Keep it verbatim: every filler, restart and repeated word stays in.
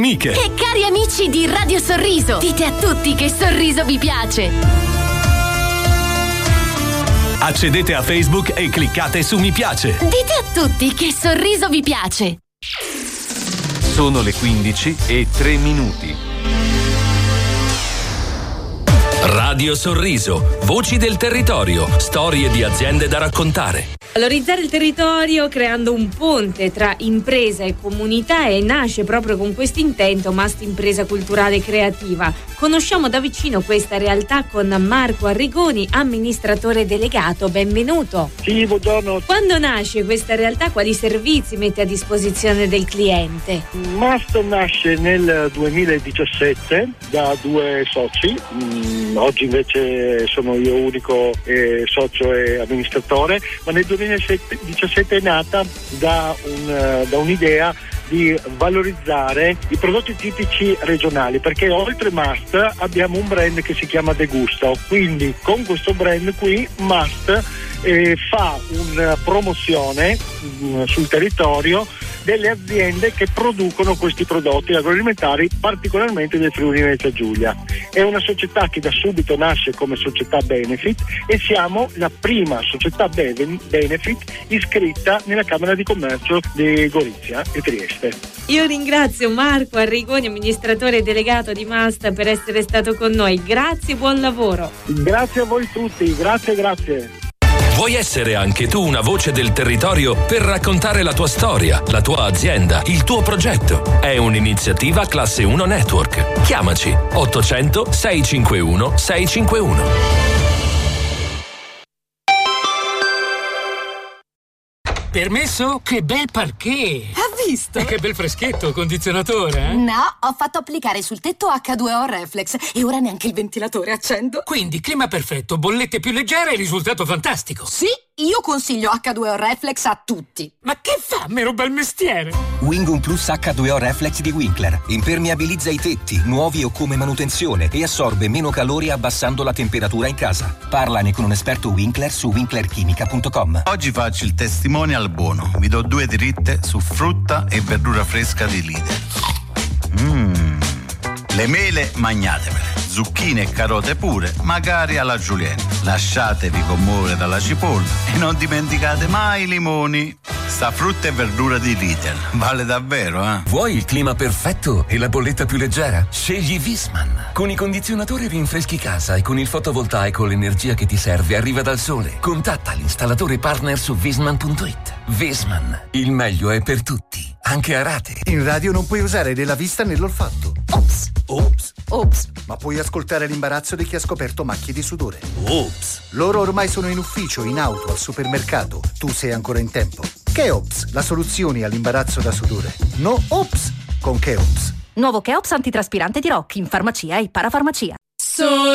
Amiche. E cari amici di Radio Sorriso, dite a tutti che Sorriso vi piace. Accedete a Facebook e cliccate su mi piace. Dite a tutti che Sorriso vi piace. Sono le quindici e tre minuti. Radio Sorriso, voci del territorio, storie di aziende da raccontare. Valorizzare il territorio creando un ponte tra impresa e comunità, e nasce proprio con questo intento Mast Impresa Culturale Creativa. Conosciamo da vicino questa realtà con Marco Arrigoni, amministratore delegato. Benvenuto. Sì, buongiorno. Quando nasce questa realtà, quali servizi mette a disposizione del cliente? Mast nasce nel duemiladiciassette da due soci. Mm, oggi invece sono io unico eh, socio e amministratore, ma nel duemiladiciassette è nata da, un, da un'idea di valorizzare i prodotti tipici regionali, perché oltre Mast abbiamo un brand che si chiama De Gusto. Quindi con questo brand qui Mast eh, fa una promozione mh, sul territorio delle aziende che producono questi prodotti agroalimentari, particolarmente del Friuli Venezia Giulia. È una società che da subito nasce come società benefit e siamo la prima società benefit iscritta nella Camera di Commercio di Gorizia e Trieste. Io ringrazio Marco Arrigoni, amministratore delegato di Mast, per essere stato con noi. Grazie e buon lavoro. Grazie a voi tutti, grazie, grazie. Vuoi essere anche tu una voce del territorio per raccontare la tua storia, la tua azienda, il tuo progetto? È un'iniziativa Classe uno Network. Chiamaci ottocento sei cinque uno sei cinque uno. Permesso? Che bel parquet! Ha visto? E che bel freschetto, condizionatore, eh? No, ho fatto applicare sul tetto acca due o Reflex e ora neanche il ventilatore accendo. Quindi clima perfetto, bollette più leggere e risultato fantastico. Sì, io consiglio acca due o Reflex a tutti. Ma che fa, mero bel mestiere? Wingum Plus acca due o Reflex di Winkler impermeabilizza i tetti, nuovi o come manutenzione, e assorbe meno calore abbassando la temperatura in casa. Parlane con un esperto Winkler su winkler chimica punto com. Oggi faccio il testimonial buono. Vi do due dritte su frutta e verdura fresca di Lidl. Mmm. Le mele magnatevele, zucchine e carote pure, magari alla julienne. Lasciatevi commuovere dalla cipolla e non dimenticate mai i limoni. Sta frutta e verdura di Lidl vale davvero, eh? Vuoi il clima perfetto e la bolletta più leggera? Scegli Visman. Con i condizionatori rinfreschi casa e con il fotovoltaico l'energia che ti serve arriva dal sole. Contatta l'installatore partner su visman punto it. Visman, il meglio è per tutti, anche a rate. In radio non puoi usare né la vista né l'olfatto. Ops. Ops. Ops. Ma puoi ascoltare l'imbarazzo di chi ha scoperto macchie di sudore. Ops. Loro ormai sono in ufficio, in auto, al supermercato. Tu sei ancora in tempo. Cheops, la soluzione all'imbarazzo da sudore. No Ops con Cheops. Nuovo Cheops antitraspirante di Rock in farmacia e parafarmacia. So